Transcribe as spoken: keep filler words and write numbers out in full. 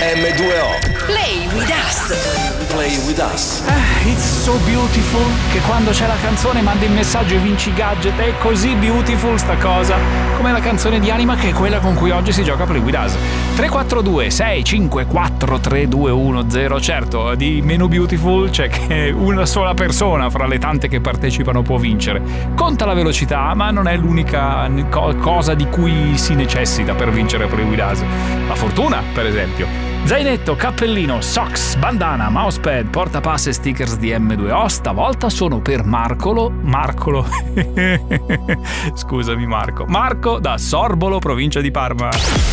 emme due o. Play with us. Play with us. Ah, it's so beautiful che quando c'è la canzone mandi il messaggio e vinci gadget. È così beautiful sta cosa, come la canzone di Anima, che è quella con cui oggi si gioca Play with us. tre quattro due sei cinque quattro tre due uno zero. Certo, di meno beautiful c'è che una sola persona fra le tante che partecipano può vincere. Conta la velocità, ma non è l'unica cosa di cui si necessita per vincere Play with us. La fortuna, per esempio. Zainetto, cappellino, socks, bandana, mousepad, portapass e stickers di emme due o. Stavolta sono per Marcolo. Marcolo. Scusami Marco. Marco da Sorbolo, provincia di Parma.